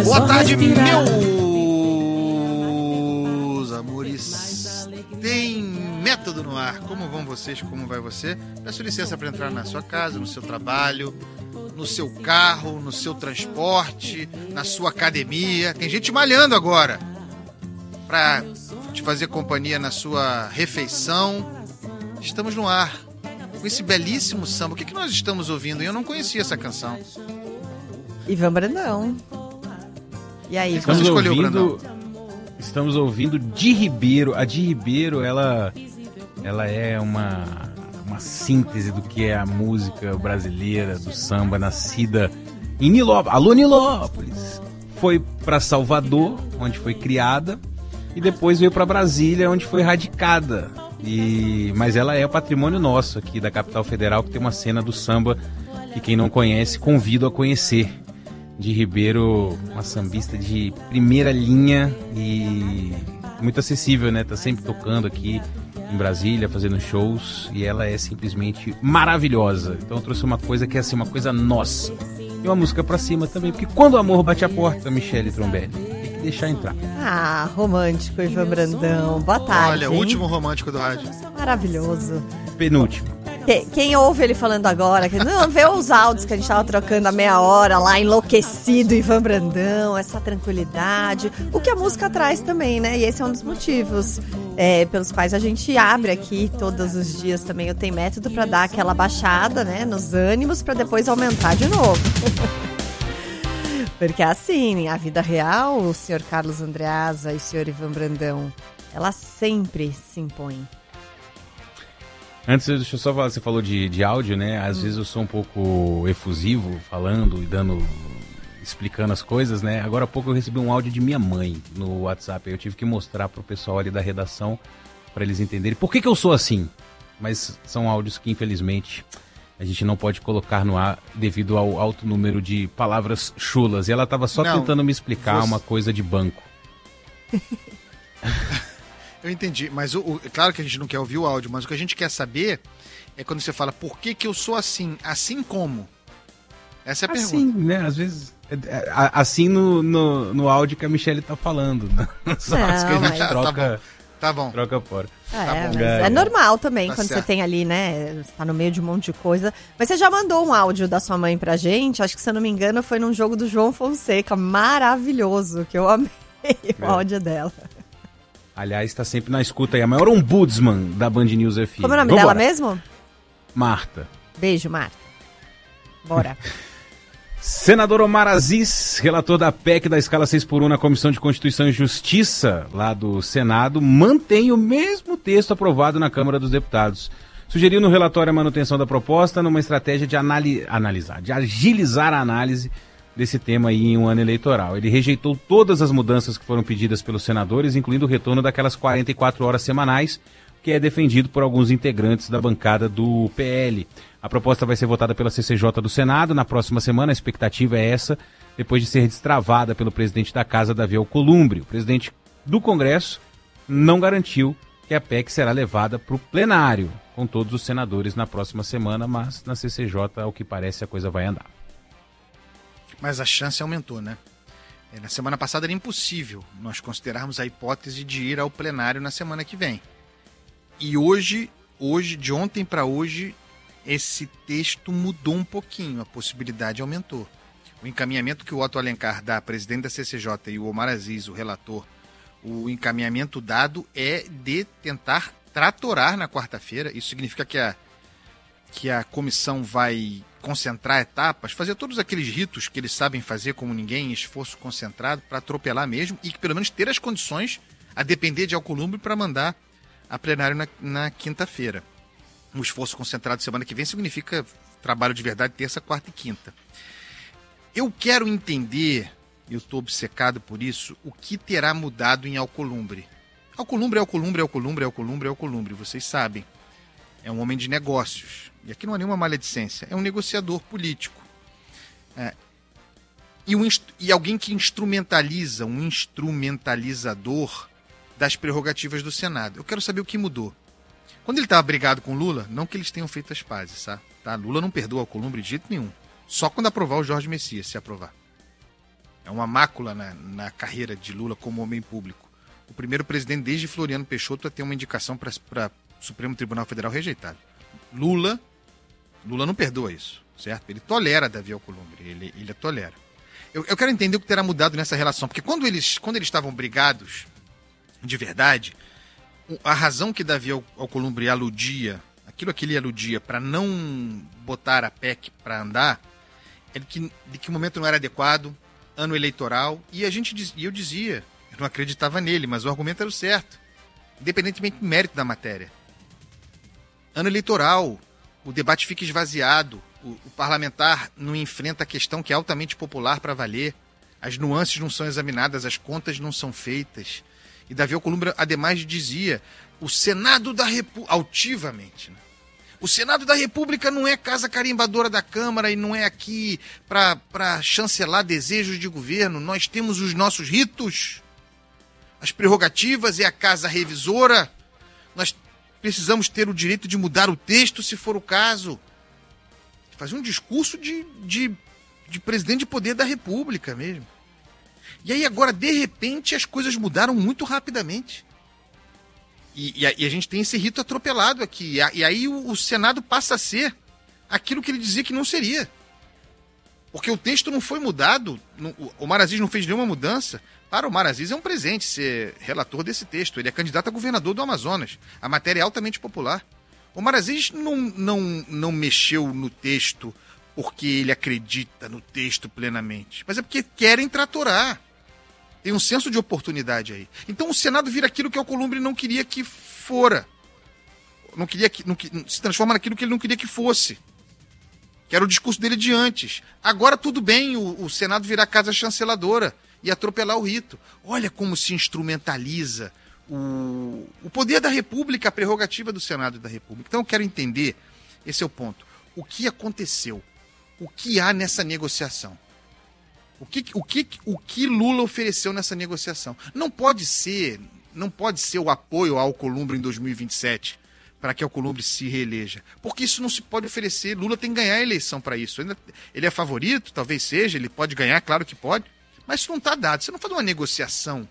Boa tarde, meus amores. Tem método no ar. Como vão vocês? Como vai você? Peço licença para entrar na sua casa, no seu trabalho, no seu carro, no seu transporte, na sua academia. Tem gente malhando agora para te fazer companhia na sua refeição. Estamos no ar com esse belíssimo samba. O que nós estamos ouvindo? Eu não conhecia essa canção. Ivan Brandão. E aí, estamos você escolheu, Brandão? Estamos ouvindo Di Ribeiro. A Di Ribeiro, ela é uma síntese do que é a música brasileira, do samba, nascida em Nilópolis. Alô, Nilópolis! Foi para Salvador, onde foi criada, e depois veio para Brasília, onde foi radicada. Mas ela é o patrimônio nosso aqui da capital federal, que tem uma cena do samba que quem não conhece, convido a conhecer. Di Ribeiro, uma sambista de primeira linha e muito acessível, né? Tá sempre tocando aqui em Brasília, fazendo shows, e ela é simplesmente maravilhosa. Então eu trouxe uma coisa que é assim, uma coisa nossa. E uma música pra cima também, porque quando o amor bate a porta, Michele Trombelli, tem que deixar entrar. Ah, romântico, Ivan Brandão. Boa tarde. Olha, o último romântico do rádio. Maravilhoso. Penúltimo. Quem ouve ele falando agora, que não vê os áudios que a gente tava trocando há meia hora lá, enlouquecido, Ivan Brandão, essa tranquilidade, o que a música traz também, né? E esse é um dos motivos pelos quais a gente abre aqui todos os dias também o Tem Método, para dar aquela baixada, né, nos ânimos, para depois aumentar de novo. Porque assim, a vida real, o senhor Carlos Andreasa e o senhor Ivan Brandão, ela sempre se impõe. Antes, deixa eu só falar, você falou de áudio, né? Às vezes eu sou um pouco efusivo falando e explicando as coisas, né? Agora há pouco eu recebi um áudio de minha mãe no WhatsApp. Eu tive que mostrar pro pessoal ali da redação para eles entenderem por que eu sou assim. Mas são áudios que, infelizmente, a gente não pode colocar no ar devido ao alto número de palavras chulas. E ela estava só tentando me explicar uma coisa de banco. Eu entendi, mas claro que a gente não quer ouvir o áudio, mas o que a gente quer saber é quando você fala por que eu sou assim, assim como? Essa é a pergunta. Assim, né? Às vezes, assim no áudio que a Michele tá falando. Né? Só que a gente troca, tá bom. Troca fora. Mas é normal também, tá quando certo. Você tem ali, né, você tá no meio de um monte de coisa. Mas você já mandou um áudio da sua mãe pra gente, acho que se eu não me engano foi num jogo do João Fonseca, maravilhoso, que eu amei o áudio dela. Aliás, está sempre na escuta aí. A maior ombudsman da Band News FM. Como é o nome dela mesmo? Marta. Beijo, Marta. Bora. Senador Omar Aziz, relator da PEC da escala 6x1 na Comissão de Constituição e Justiça, lá do Senado, mantém o mesmo texto aprovado na Câmara dos Deputados. Sugeriu no relatório a manutenção da proposta numa estratégia de agilizar a análise desse tema aí em um ano eleitoral. Ele rejeitou todas as mudanças que foram pedidas pelos senadores, incluindo o retorno daquelas 44 horas semanais, que é defendido por alguns integrantes da bancada do PL. A proposta vai ser votada pela CCJ do Senado na próxima semana, a expectativa é essa, depois de ser destravada pelo presidente da Casa, Davi Alcolumbre. O presidente do Congresso não garantiu que a PEC será levada para o plenário, com todos os senadores na próxima semana, mas na CCJ, ao que parece, a coisa vai andar. Mas a chance aumentou, né? Na semana passada era impossível nós considerarmos a hipótese de ir ao plenário na semana que vem. E hoje de ontem para hoje, esse texto mudou um pouquinho, a possibilidade aumentou. O encaminhamento que o Otto Alencar dá, presidente da CCJ, e o Omar Aziz, o relator, o encaminhamento dado é de tentar tratorar na quarta-feira. Isso significa que a comissão vai concentrar etapas, fazer todos aqueles ritos que eles sabem fazer como ninguém, esforço concentrado, para atropelar mesmo, e que pelo menos ter as condições, a depender de Alcolumbre, para mandar a plenário na quinta-feira. Um esforço concentrado semana que vem significa trabalho de verdade terça, quarta e quinta. Eu quero entender, eu estou obcecado por isso, o que terá mudado em Alcolumbre. Alcolumbre, vocês sabem. É um homem de negócios. E aqui não há nenhuma maledicência. É um negociador político. E alguém que instrumentaliza, um instrumentalizador das prerrogativas do Senado. Eu quero saber o que mudou. Quando ele estava brigado com Lula, não que eles tenham feito as pazes, tá? Lula não perdoa Alcolumbre de jeito nenhum. Só quando aprovar o Jorge Messias, se aprovar. é uma mácula na carreira de Lula como homem público. O primeiro presidente desde Floriano Peixoto a ter uma indicação para o Supremo Tribunal Federal rejeitado. Lula não perdoa isso, certo? Ele tolera Davi Alcolumbre, ele tolera. Eu quero entender o que terá mudado nessa relação, porque quando eles estavam brigados, de verdade, a razão que Davi Alcolumbre aludia, aquilo que ele aludia para não botar a PEC para andar, é de que o momento não era adequado, ano eleitoral, e eu dizia, eu não acreditava nele, mas o argumento era o certo, independentemente do mérito da matéria. Ano eleitoral, o debate fica esvaziado, o parlamentar não enfrenta a questão que é altamente popular para valer, as nuances não são examinadas, as contas não são feitas. E Davi Alcolumbre, ademais, dizia, o Senado da República, altivamente, né? O Senado da República não é casa carimbadora da Câmara e não é aqui para chancelar desejos de governo. Nós temos os nossos ritos, as prerrogativas, é a casa revisora. Nós precisamos ter o direito de mudar o texto, se for o caso. Fazia um discurso de presidente de poder da República mesmo. E aí agora, de repente, as coisas mudaram muito rapidamente. E a gente tem esse rito atropelado aqui. E aí o Senado passa a ser aquilo que ele dizia que não seria. Porque o texto não foi mudado, o Omar Aziz não fez nenhuma mudança. Para o Omar Aziz é um presente ser relator desse texto. Ele é candidato a governador do Amazonas. A matéria é altamente popular. O Omar Aziz não mexeu no texto porque ele acredita no texto plenamente, mas é porque querem tratorar. Tem um senso de oportunidade aí. Então o Senado vira aquilo que o Alcolumbre não queria que fora. Se transforma naquilo que ele não queria que fosse. Que era o discurso dele de antes. Agora tudo bem o Senado virar casa chanceladora e atropelar o rito. Olha como se instrumentaliza o poder da República, a prerrogativa do Senado da República. Então eu quero entender, esse é o ponto. O que aconteceu? O que há nessa negociação? O que Lula ofereceu nessa negociação? Não pode ser o apoio ao Alcolumbre em 2027 para que Alcolumbre se reeleja. Porque isso não se pode oferecer. Lula tem que ganhar a eleição para isso. Ele é favorito, talvez seja, ele pode ganhar, claro que pode, mas isso não está dado. Você não faz uma negociação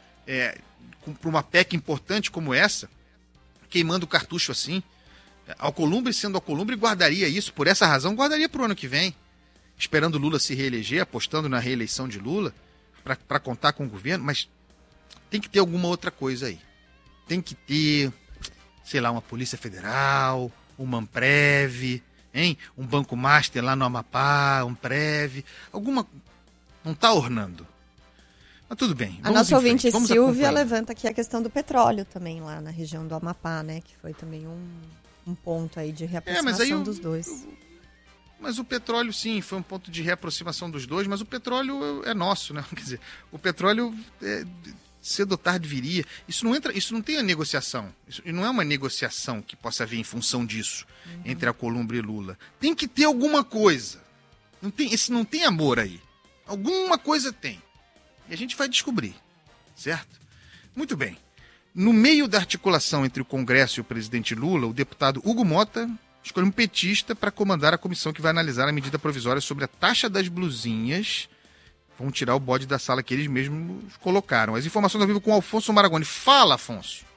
para uma PEC importante como essa, queimando o cartucho assim. Alcolumbre, sendo Alcolumbre, guardaria isso, por essa razão, guardaria para o ano que vem. Esperando Lula se reeleger, apostando na reeleição de Lula, para contar com o governo, mas tem que ter alguma outra coisa aí. Tem que ter, sei lá, uma Polícia Federal, uma Amprev, um Banco Master lá no Amapá, um Prev, alguma... Não está ornando. Mas tudo bem. A nossa ouvinte Silvia levanta aqui a questão do petróleo também lá na região do Amapá, né? Que foi também um ponto aí de reaproximação dos dois. Mas o petróleo, sim, foi um ponto de reaproximação dos dois, mas o petróleo é nosso, né? Quer dizer, o petróleo cedo ou tarde viria. Isso não tem a negociação. Isso não é uma negociação que possa haver em função disso, entre Alcolumbre e Lula. Tem que ter alguma coisa. Não tem amor aí. Alguma coisa tem. E a gente vai descobrir, certo? Muito bem. No meio da articulação entre o Congresso e o presidente Lula, o deputado Hugo Mota escolheu um petista para comandar a comissão que vai analisar a medida provisória sobre a taxa das blusinhas. Vão tirar o bode da sala que eles mesmos colocaram. As informações ao vivo com Alfonso Maragoni. Fala, Afonso.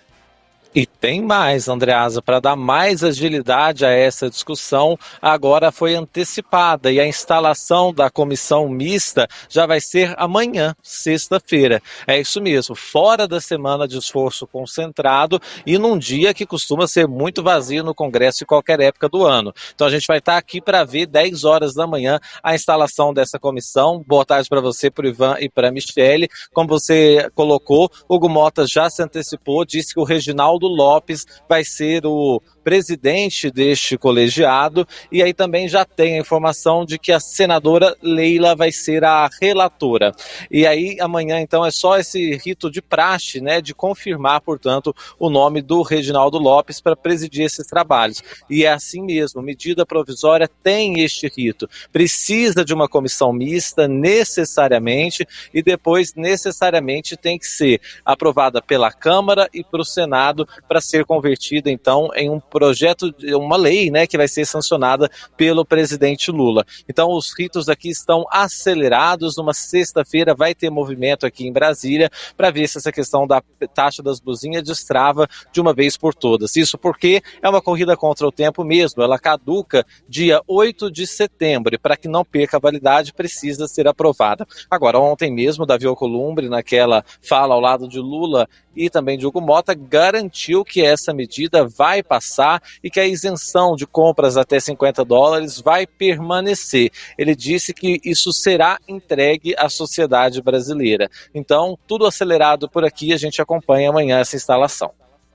E tem mais, Andreasa, para dar mais agilidade a essa discussão, agora foi antecipada e a instalação da comissão mista já vai ser amanhã, sexta-feira. É isso mesmo, fora da semana de esforço concentrado e num dia que costuma ser muito vazio no Congresso em qualquer época do ano. Então a gente vai estar aqui para ver 10 horas da manhã a instalação dessa comissão. Boa tarde para você, para o Ivan e para a Michele. Como você colocou, Hugo Mota já se antecipou, disse que o Reginaldo Lopes vai ser o presidente deste colegiado, e aí também já tem a informação de que a senadora Leila vai ser a relatora. E aí amanhã então é só esse rito de praxe, né, de confirmar, portanto, o nome do Reginaldo Lopes para presidir esses trabalhos. E é assim mesmo, medida provisória tem este rito. Precisa de uma comissão mista necessariamente e depois necessariamente tem que ser aprovada pela Câmara e para o Senado para ser convertida então em um uma lei, né, que vai ser sancionada pelo presidente Lula. Então os ritos aqui estão acelerados. Numa sexta-feira vai ter movimento aqui em Brasília para ver se essa questão da taxa das blusinhas destrava de uma vez por todas. Isso porque é uma corrida contra o tempo mesmo. Ela caduca dia 8 de setembro e para que não perca a validade precisa ser aprovada. Agora, ontem mesmo, Davi Alcolumbre, naquela fala ao lado de Lula e também de Hugo Mota, garantiu que essa medida vai passar e que a isenção de compras até $50 vai permanecer. Ele disse que isso será entregue à sociedade brasileira. Então, tudo acelerado por aqui, a gente acompanha amanhã essa instalação.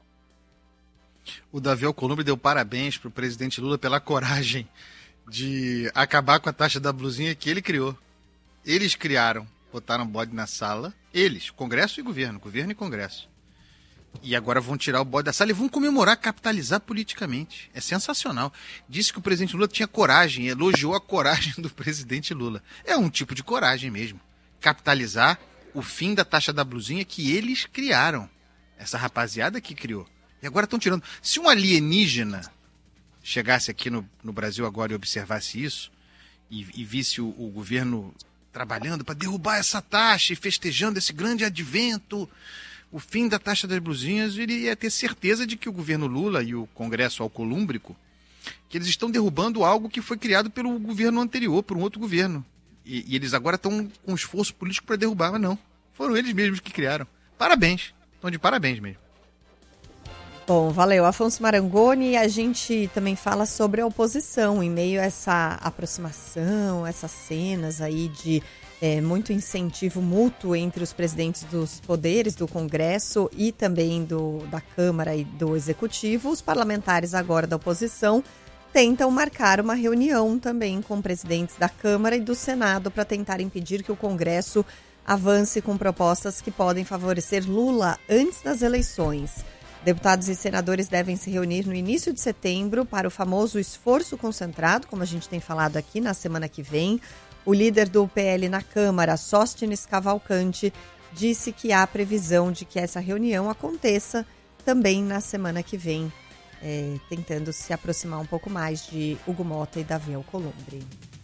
O Davi Alcolumbre deu parabéns para o presidente Lula pela coragem de acabar com a taxa da blusinha que ele criou. Eles criaram, botaram bode na sala, eles, Congresso e governo e Congresso. E agora vão tirar o bode da sala e vão comemorar, capitalizar politicamente. É sensacional. Disse que o presidente Lula tinha coragem, elogiou a coragem do presidente Lula. É um tipo de coragem mesmo. Capitalizar o fim da taxa da blusinha que eles criaram. Essa rapaziada que criou. E agora estão tirando. Se um alienígena chegasse aqui no Brasil agora e observasse isso, e visse o governo trabalhando para derrubar essa taxa e festejando esse grande advento, o fim da taxa das blusinhas, ele ia ter certeza de que o governo Lula e o Congresso alcolúmbrico, que eles estão derrubando algo que foi criado pelo governo anterior, por um outro governo. E eles agora estão com esforço político para derrubar, mas não. Foram eles mesmos que criaram. Parabéns. Estão de parabéns mesmo. Bom, valeu. Afonso Marangoni, a gente também fala sobre a oposição em meio a essa aproximação, essas cenas aí de muito incentivo mútuo entre os presidentes dos poderes, do Congresso e também da Câmara e do Executivo. Os parlamentares agora da oposição tentam marcar uma reunião também com presidentes da Câmara e do Senado para tentar impedir que o Congresso avance com propostas que podem favorecer Lula antes das eleições. Deputados e senadores devem se reunir no início de setembro para o famoso esforço concentrado, como a gente tem falado aqui, na semana que vem. O líder do PL na Câmara, Sóstenes Cavalcante, disse que há previsão de que essa reunião aconteça também na semana que vem, tentando se aproximar um pouco mais de Hugo Mota e Davi Alcolumbre.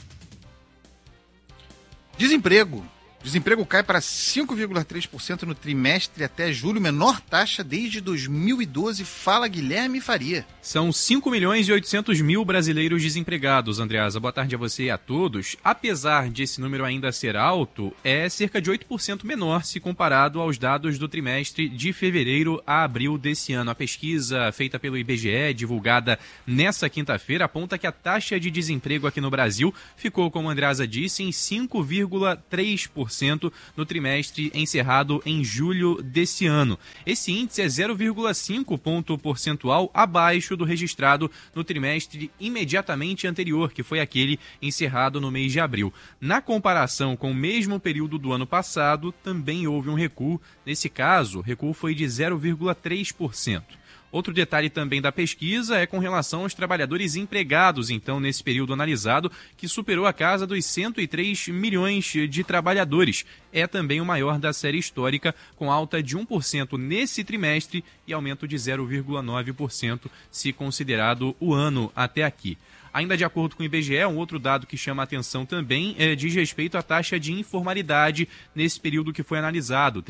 Desemprego. Desemprego cai para 5,3% no trimestre até julho, menor taxa desde 2012. Fala, Guilherme Faria. São 5.800.000 brasileiros desempregados, Andreasa. Boa tarde a você e a todos. Apesar de esse número ainda ser alto, é cerca de 8% menor se comparado aos dados do trimestre de fevereiro a abril desse ano. A pesquisa feita pelo IBGE, divulgada nesta quinta-feira, aponta que a taxa de desemprego aqui no Brasil ficou, como a Andreasa disse, em 5,3% no trimestre encerrado em julho desse ano. Esse índice é 0,5 ponto percentual abaixo do registrado no trimestre imediatamente anterior, que foi aquele encerrado no mês de abril. Na comparação com o mesmo período do ano passado, também houve um recuo. Nesse caso, o recuo foi de 0,3%. Outro detalhe também da pesquisa é com relação aos trabalhadores empregados, então, nesse período analisado, que superou a casa dos 103 milhões de trabalhadores. É também o maior da série histórica, com alta de 1% nesse trimestre e aumento de 0,9% se considerado o ano até aqui. Ainda de acordo com o IBGE, um outro dado que chama a atenção também diz respeito à taxa de informalidade nesse período que foi analisado.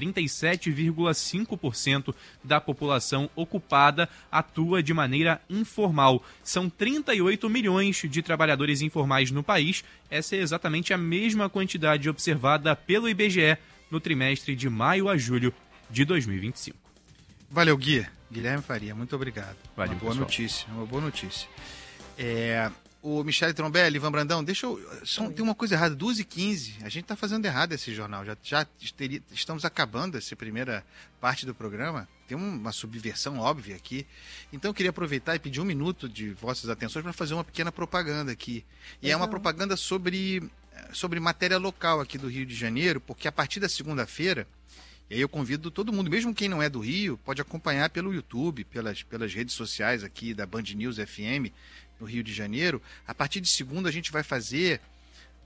37,5% da população ocupada atua de maneira informal. São 38 milhões de trabalhadores informais no país. Essa é exatamente a mesma quantidade observada pelo IBGE no trimestre de maio a julho de 2025. Valeu, Gui. Guilherme Faria, muito obrigado. Valeu, uma boa pessoal. notícia, uma boa notícia. O Michele Trombelli, Ivan Brandão, tem uma coisa errada, 2h15, a gente está fazendo errado esse jornal, já estamos acabando essa primeira parte do programa, tem uma subversão óbvia aqui, então eu queria aproveitar e pedir 1 minuto de vossas atenções para fazer uma pequena propaganda aqui, e é uma propaganda sobre matéria local aqui do Rio de Janeiro, porque a partir da segunda-feira, e aí eu convido todo mundo, mesmo quem não é do Rio, pode acompanhar pelo YouTube, pelas redes sociais aqui da Band News FM, no Rio de Janeiro. A partir de segunda a gente vai fazer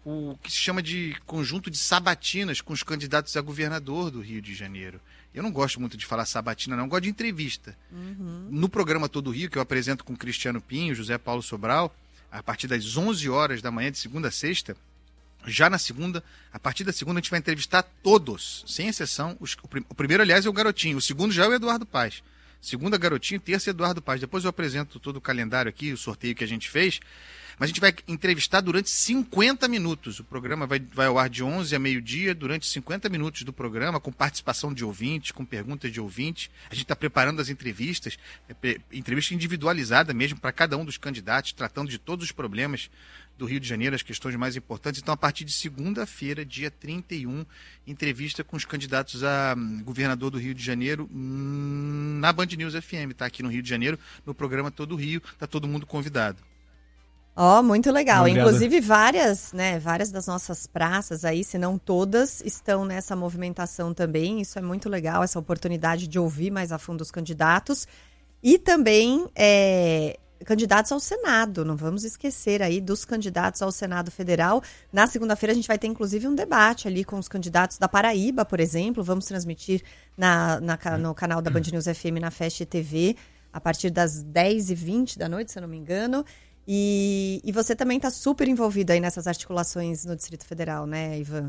o que se chama de conjunto de sabatinas com os candidatos a governador do Rio de Janeiro. Eu não gosto muito de falar sabatina, não. Eu gosto de entrevista. No programa Todo Rio, que eu apresento com Cristiano Pinho, José Paulo Sobral, a partir das 11 horas da manhã, de segunda a sexta, já na segunda, a partir da segunda, a gente vai entrevistar todos, sem exceção. O primeiro, aliás, é o Garotinho. O segundo já é o Eduardo Paz. Segunda, Garotinho. Terça, Eduardo Paz. Depois eu apresento todo o calendário aqui, o sorteio que a gente fez. Mas a gente vai entrevistar durante 50 minutos. O programa vai ao ar de 11 a meio-dia, durante 50 minutos do programa, com participação de ouvintes, com perguntas de ouvintes. A gente está preparando as entrevistas, entrevista individualizada mesmo para cada um dos candidatos, tratando de todos os problemas do Rio de Janeiro, as questões mais importantes. Então, a partir de segunda-feira, dia 31, entrevista com os candidatos a governador do Rio de Janeiro na Band News FM, tá? Aqui no Rio de Janeiro, no programa Todo Rio, tá todo mundo convidado. Muito legal. Obrigado. Inclusive várias das nossas praças aí, se não todas, estão nessa movimentação também. Isso é muito legal, essa oportunidade de ouvir mais a fundo os candidatos. E também candidatos ao Senado. Não vamos esquecer aí dos candidatos ao Senado Federal. Na segunda-feira a gente vai ter inclusive um debate ali com os candidatos da Paraíba, por exemplo. Vamos transmitir no canal da Band News FM na Fast TV a partir das 10h20 da noite, se eu não me engano. E você também está super envolvido aí nessas articulações no Distrito Federal, né, Ivan?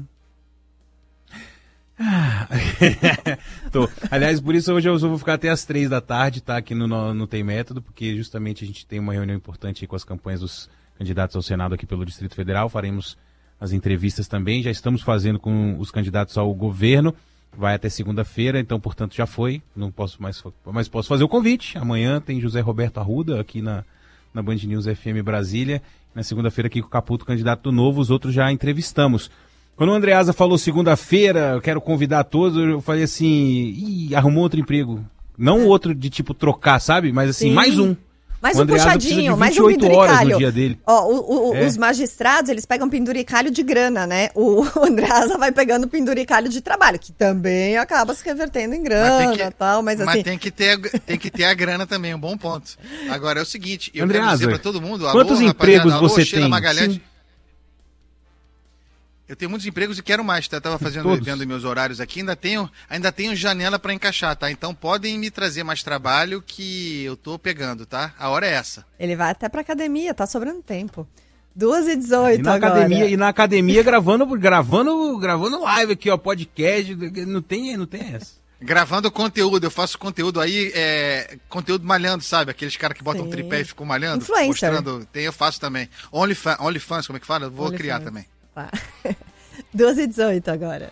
Tô. Aliás, por isso hoje eu vou ficar até as 3 da tarde, tá? Aqui no Tem Método, porque justamente a gente tem uma reunião importante aí com as campanhas dos candidatos ao Senado aqui pelo Distrito Federal. Faremos as entrevistas também, já estamos fazendo com os candidatos ao governo. Vai até segunda-feira, então, portanto, já foi. Não posso mais, mas posso fazer o convite. Amanhã tem José Roberto Arruda aqui na Band News FM Brasília. Na segunda-feira aqui com o Caputo, candidato do Novo, os outros já entrevistamos. Quando o Andreasa falou segunda-feira, eu quero convidar todos, eu falei assim, arrumou outro emprego. Não outro de tipo trocar, sabe? Mas assim, Sim. mais um. Mais o um puxadinho, mais um penduricalho. horas no dia dele. Os magistrados, eles pegam penduricalho de grana, né? O Andreasa vai pegando penduricalho de trabalho, que também acaba se revertendo em grana e tal, mas assim... Mas tem que ter a grana também, um bom ponto. Agora, é o seguinte, eu Andreasa, quero dizer pra todo mundo... Quantos empregos você tem? Magalhães, eu tenho muitos empregos e quero mais, tá? Eu tava vendo meus horários aqui, ainda tenho janela para encaixar, tá? Então podem me trazer mais trabalho que eu tô pegando, tá? A hora é essa. Ele vai até pra academia, tá sobrando tempo. 2h18 agora. E na academia gravando live aqui, ó, podcast, não tem essa. Gravando conteúdo, eu faço conteúdo aí, conteúdo malhando, sabe? Aqueles caras que botam tripé e ficam malhando. Influencer. Mostrando, eu faço também. OnlyFans, como é que fala? Eu vou criar também. Tá. 2h18 agora.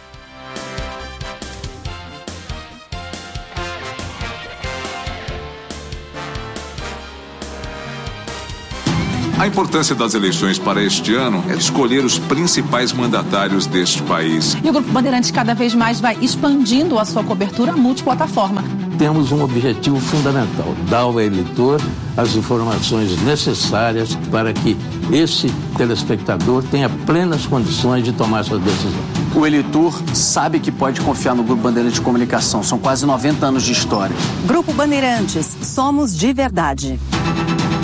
A importância das eleições para este ano é escolher os principais mandatários deste país. E o Grupo Bandeirantes cada vez mais vai expandindo a sua cobertura multiplataforma. Temos um objetivo fundamental, dar ao eleitor as informações necessárias para que esse telespectador tenha plenas condições de tomar sua decisão. O eleitor sabe que pode confiar no Grupo Bandeirantes de Comunicação. São quase 90 anos de história. Grupo Bandeirantes, somos de verdade.